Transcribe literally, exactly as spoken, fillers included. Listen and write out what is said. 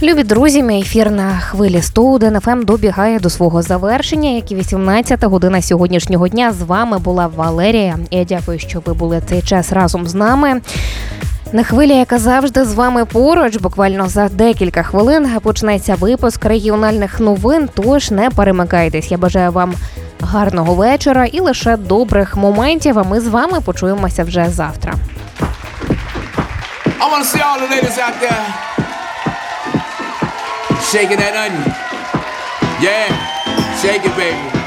Любі друзі, мій ефір на хвилі сто один еф ем добігає до свого завершення, як і вісімнадцята година сьогоднішнього дня. З вами була Валерія. Я дякую, що ви були цей час разом з нами. На хвилі, яка завжди з вами поруч, буквально за декілька хвилин почнеться випуск регіональних новин, тож не перемикайтесь. Я бажаю вам гарного вечора і лише добрих моментів, а ми з вами почуємося вже завтра. I want to see all the ladies out there shaking that onion. Yeah, shake it, baby.